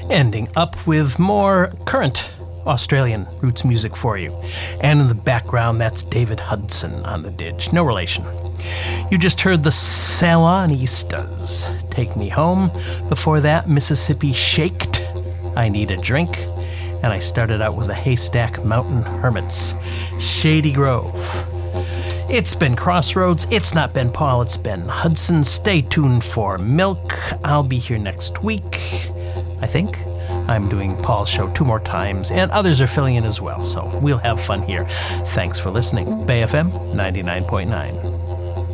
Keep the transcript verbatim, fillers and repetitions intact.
Ending up with more current Australian roots music for you. And in the background, that's David Hudson on the Didge. No relation. You just heard the Salonistas, Take Me Home. Before that, Mississippi Shaked, I Need a Drink. And I started out with the Haystack Mountain Hermits, Shady Grove. It's been Crossroads. It's not been Paul. It's been Hudson. Stay tuned for Milk. I'll be here next week, I think. I'm doing Paul's show two more times, and others are filling in as well, so we'll have fun here. Thanks for listening. Bay F M ninety-nine point nine.